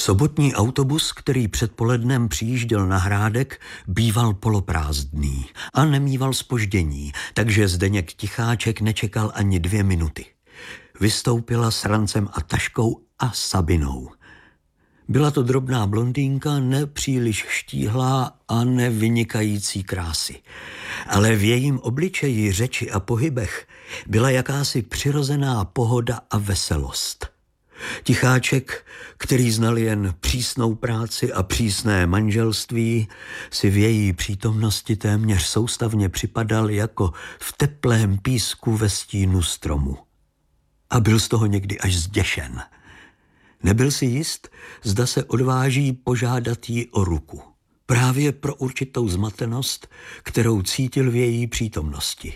Sobotní autobus, který předpolednem přijížděl na Hrádek, býval poloprázdný a nemíval zpoždění, takže Zdeněk Ticháček nečekal ani 2 minuty. Vystoupila s rancem a taškou a Sabinou. Byla to drobná blondýnka, nepříliš štíhlá a nevynikající krásy. Ale v jejím obličeji, řeči a pohybech byla jakási přirozená pohoda a veselost. Ticháček, který znal jen přísnou práci a přísné manželství, si v její přítomnosti téměř soustavně připadal jako v teplém písku ve stínu stromu. A byl z toho někdy až zděšen. Nebyl si jist, zda se odváží požádat jí o ruku. Právě pro určitou zmatenost, kterou cítil v její přítomnosti.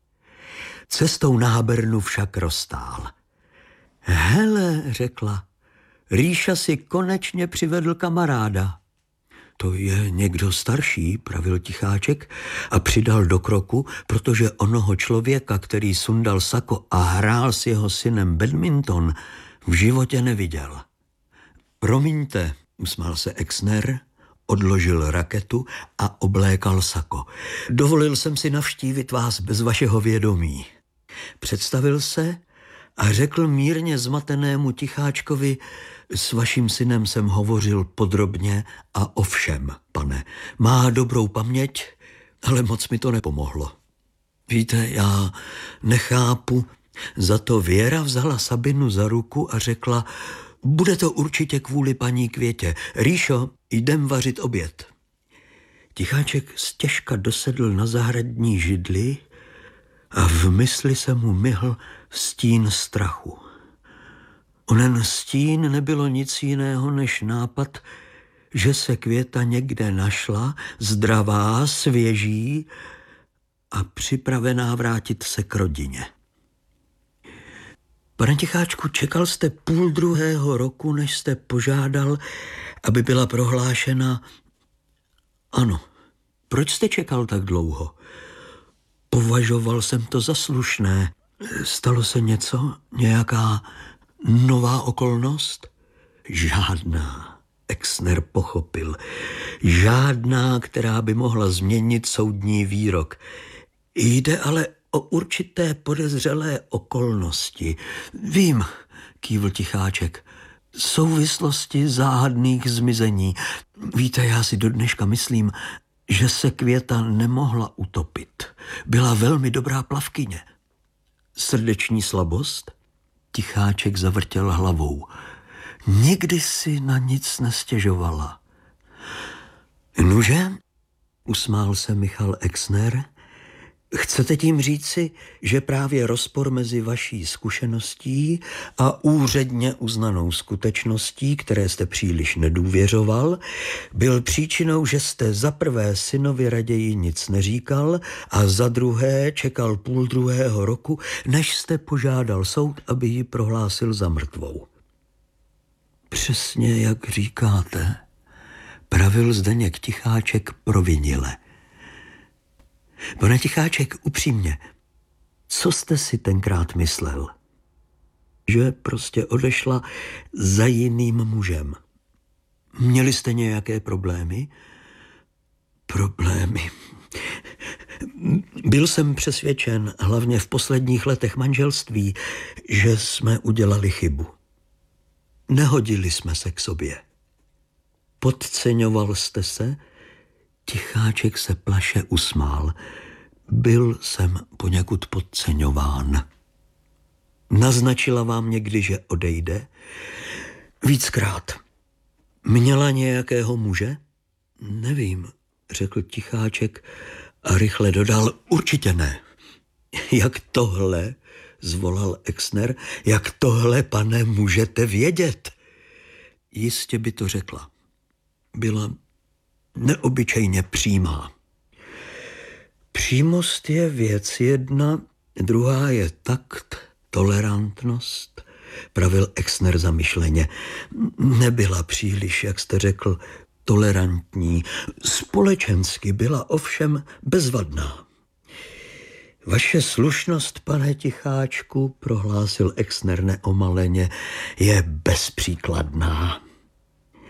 Cestou na Habernu však roztál. Hele, řekla, Ríša si konečně přivedl kamaráda. To je někdo starší, pravil Ticháček a přidal do kroku, protože onoho člověka, který sundal sako a hrál s jeho synem badminton, v životě neviděl. Promiňte, usmál se Exner, odložil raketu a oblékal sako. Dovolil jsem si navštívit vás bez vašeho vědomí. Představil se a řekl mírně zmatenému Ticháčkovi, s vaším synem jsem hovořil podrobně a o všem, pane. Má dobrou paměť, ale moc mi to nepomohlo. Víte, já nechápu. Za to Věra vzala Sabinu za ruku a řekla, bude to určitě kvůli paní Květě. Ríšo, jdem vařit oběd. Ticháček stěžka dosedl na zahradní židli a v mysli se mu myhl stín strachu. Onen stín nebylo nic jiného než nápad, že se Květa někde našla, zdravá, svěží a připravená vrátit se k rodině. Pane Ticháčku, čekal jste 1,5 roku, než jste požádal, aby byla prohlášena... Ano. Proč jste čekal tak dlouho? Považoval jsem to za slušné. Stalo se něco? Nějaká nová okolnost? Žádná. Exner pochopil. Žádná, která by mohla změnit soudní výrok. Jde ale o určité podezřelé okolnosti. Vím, kývl Ticháček. Souvislosti záhadných zmizení. Víte, já si do dneška myslím, že se Květa nemohla utopit. Byla velmi dobrá plavkyně. Srdeční slabost? Ticháček zavrtěl hlavou. Nikdy si na nic nestěžovala. Nuže? Usmál se Michal Exner. Chcete tím říci, že právě rozpor mezi vaší zkušeností a úředně uznanou skutečností, které jste příliš nedůvěřoval, byl příčinou, že jste za prvé synovi raději nic neříkal a za druhé čekal 1,5 roku, než jste požádal soud, aby ji prohlásil za mrtvou? Přesně jak říkáte, pravil Zdeněk Ticháček provinile. Pane Ticháček, upřímně, co jste si tenkrát myslel? Že prostě odešla za jiným mužem. Měli jste nějaké problémy? Problémy. Byl jsem přesvědčen, hlavně v posledních letech manželství, že jsme udělali chybu. Nehodili jsme se k sobě. Podceňoval jste se? Ticháček se plaše usmál. Byl jsem poněkud podceňován. Naznačila vám někdy, že odejde? Víckrát. Měla nějakého muže? Nevím, řekl Ticháček a rychle dodal, určitě ne. Jak tohle, zvolal Exner, jak tohle, pane, můžete vědět? Jistě by to řekla. Byla neobyčejně přímá. Přímost je věc jedna, druhá je takt, tolerantnost, pravil Exner zamyšleně. Nebyla příliš, jak jste řekl, tolerantní. Společensky byla ovšem bezvadná. Vaše slušnost, pane Ticháčku, prohlásil Exner neomaleně, je bezpříkladná.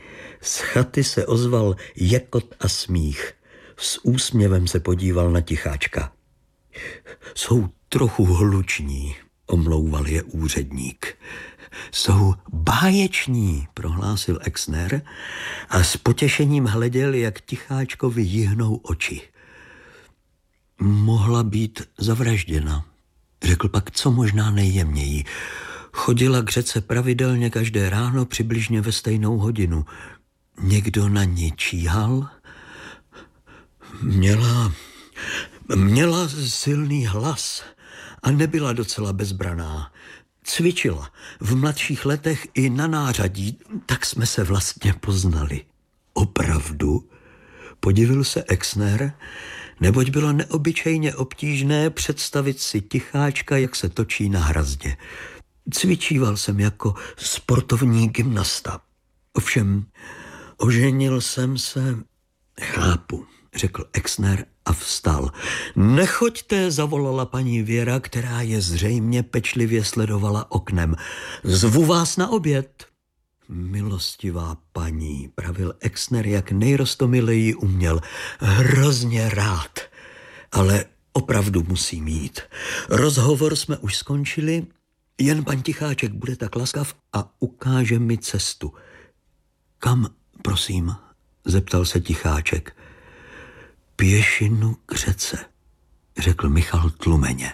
Z chaty se ozval jekot a smích. S úsměvem se podíval na ticháčka. Jsou trochu hluční, omlouval je úředník. Jsou báječní, prohlásil Exner a s potěšením hleděl, jak ticháčkovi jihnou oči. Mohla být zavražděna, řekl pak co možná nejjemněji. Chodila k řece pravidelně každé ráno přibližně ve stejnou hodinu. Někdo na ní číhal? Měla silný hlas a nebyla docela bezbraná. Cvičila v mladších letech i na nářadí, tak jsme se vlastně poznali. Opravdu? Podivil se Exner, neboť bylo neobyčejně obtížné představit si ticháčka, jak se točí na hrazdě. Cvičíval jsem jako sportovní gymnasta. Ovšem, oženil jsem se... Chápu, řekl Exner a vstal. Nechoďte, zavolala paní Věra, která je zřejmě pečlivě sledovala oknem. Zvu vás na oběd. Milostivá paní, pravil Exner, jak nejrostomileji uměl. Hrozně rád, ale opravdu musím jít. Rozhovor jsme už skončili, jen pan Ticháček bude tak laskav a ukáže mi cestu. Kam, prosím, zeptal se Ticháček. Pěšinu k řece, řekl Michal tlumeně.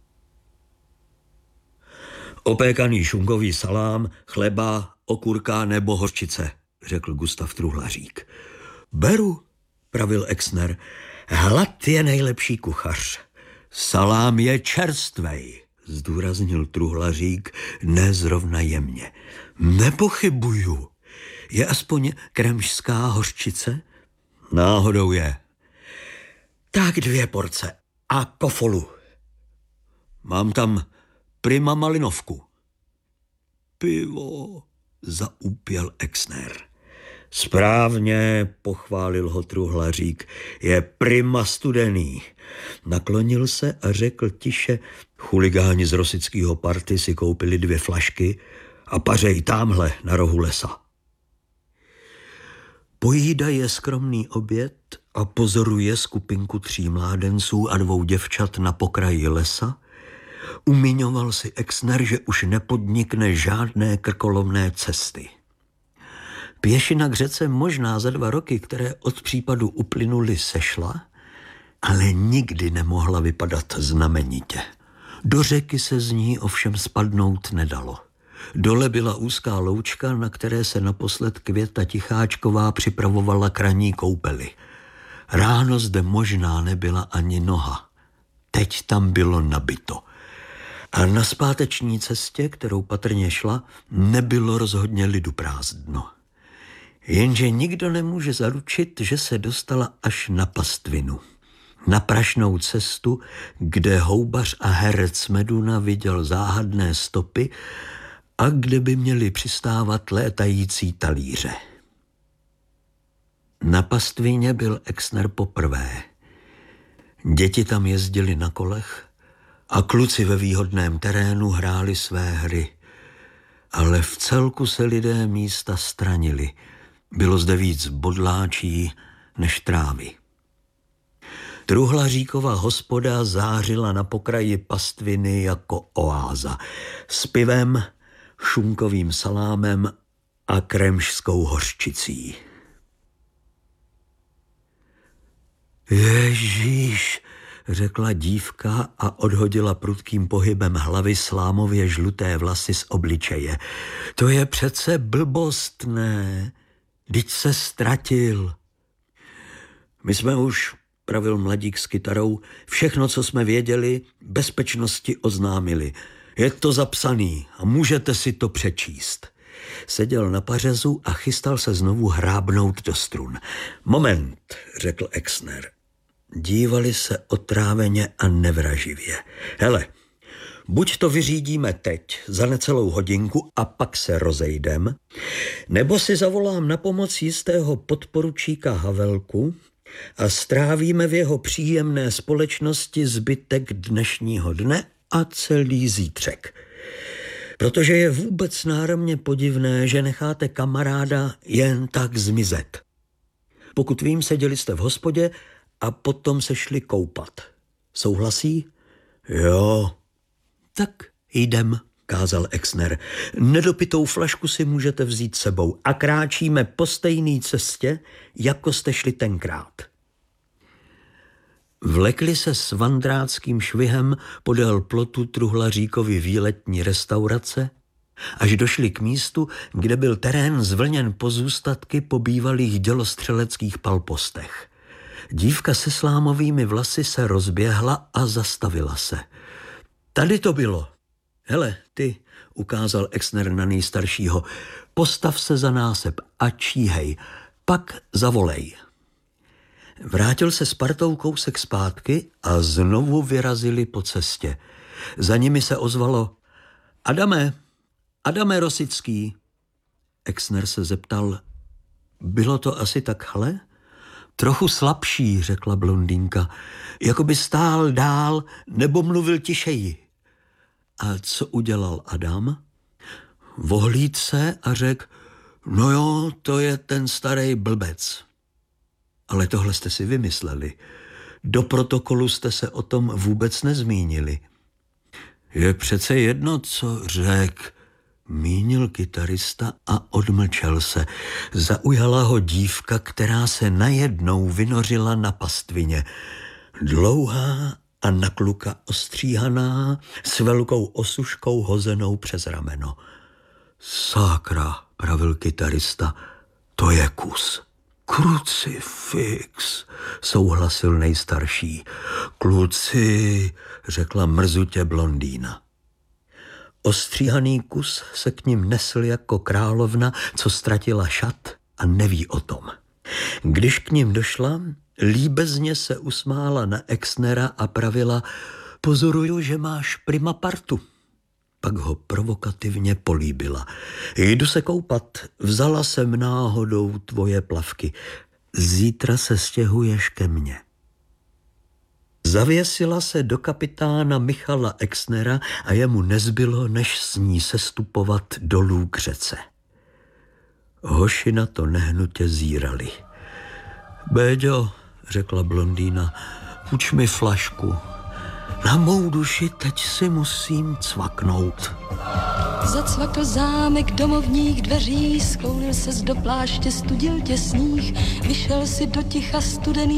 Opékaný šunkový salám, chleba, okurka nebo hořčice, řekl Gustav Truhlařík. Beru, pravil Exner, hlad je nejlepší kuchař. Salám je čerstvej, zdůraznil Truhlařík nezrovna jemně. Nepochybuju. Je aspoň kremžská hořčice? Náhodou je. Tak 2 porce a kofolu. Mám tam prima malinovku. Pivo, zaúpěl Exner. Správně, pochválil ho Truhlařík, je prima studený. Naklonil se a řekl tiše, chuligáni z rosického party si koupili 2 flašky a pařej támhle na rohu lesa. Pojídaje skromný oběd a pozoruje skupinku 3 mládenců a 2 děvčat na pokraji lesa, umiňoval si Exner, že už nepodnikne žádné krkolomné cesty. Pěšina k řece možná za 2 roky, které od případu uplynuly, sešla, ale nikdy nemohla vypadat znamenitě. Do řeky se z ní ovšem spadnout nedalo. Dole byla úzká loučka, na které se naposled Květa Ticháčková připravovala k ranní koupeli. Ráno zde možná nebyla ani noha. Teď tam bylo nabito. A na zpáteční cestě, kterou patrně šla, nebylo rozhodně lidu prázdno. Jenže nikdo nemůže zaručit, že se dostala až na pastvinu. Na prašnou cestu, kde houbař a herec Meduna viděl záhadné stopy a kde by měly přistávat létající talíře. Na pastvině byl Exner poprvé. Děti tam jezdili na kolech a kluci ve výhodném terénu hráli své hry. Ale v celku se lidé místa stranili. Bylo zde víc bodláčí než trávy. Truhlaříkova hospoda zářila na pokraji pastviny jako oáza. S pivem, šunkovým salámem a kremžskou hořčicí. Ježíš, řekla dívka a odhodila prudkým pohybem hlavy slámově žluté vlasy z obličeje. To je přece blbost, ne? Vždyť se ztratil. My jsme už, pravil mladík s kytarou, všechno, co jsme věděli, bezpečnosti oznámili. Je to zapsaný a můžete si to přečíst. Seděl na pařezu a chystal se znovu hrábnout do strun. Moment, řekl Exner. Dívali se otráveně a nevraživě. Hele, buď to vyřídíme teď za necelou hodinku a pak se rozejdem, nebo si zavolám na pomoc jistého podporučíka Havelku a strávíme v jeho příjemné společnosti zbytek dnešního dne a celý zítřek. Protože je vůbec náramně podivné, že necháte kamaráda jen tak zmizet. Pokud vím, seděli jste v hospodě a potom se šli koupat. Souhlasí? Jo. Tak jdem, kázal Exner. Nedopitou flašku si můžete vzít sebou a kráčíme po stejné cestě, jako jste šli tenkrát. Vlekli se s vandráckým švihem podél plotu Truhlaříkovy výletní restaurace, až došli k místu, kde byl terén zvlněn pozůstatky po bývalých dělostřeleckých palpostech. Dívka se slámovými vlasy se rozběhla a zastavila se. Tady to bylo. Hele, ty, ukázal Exner na nejstaršího, postav se za násep a číhej, pak zavolej. Vrátil se s partou kousek zpátky a znovu vyrazili po cestě. Za nimi se ozvalo: Adame Rosický. Exner se zeptal: bylo to asi takhle? Trochu slabší, řekla blondýnka, jako by stál dál nebo mluvil tišeji. A co udělal Adam? Vohlíd se a řekl: no jo, to je ten starý blbec. Ale tohle jste si vymysleli. Do protokolu jste se o tom vůbec nezmínili. Je přece jedno, co řekl, mínil kytarista a odmlčel se. Zaujala ho dívka, která se najednou vynořila na pastvině. Dlouhá a na kluka ostříhaná, s velkou osuškou hozenou přes rameno. Sakra, pravil kytarista, to je kus. Krucifix, souhlasil nejstarší. Kluci, řekla mrzutě blondýna. Ostříhaný kus se k ním nesl jako královna, co ztratila šat a neví o tom. Když k ním došla, líbezně se usmála na Exnera a pravila: pozoruju, že máš prima partu. Pak ho provokativně políbila. Jdu se koupat, vzala jsem náhodou tvoje plavky. Zítra se stěhuješ ke mně. Zavěsila se do kapitána Michala Exnera a jemu nezbylo, než s ní sestupovat dolů k řece. Hoši na to nehnutě zírali. Béďo, řekla blondýna, půjč mi flašku. Na mou duši teď si musím cvaknout. Zacvakl zámek domovních dveří, sklounil ses do pláště, studil tě sníh, vyšel si do ticha studený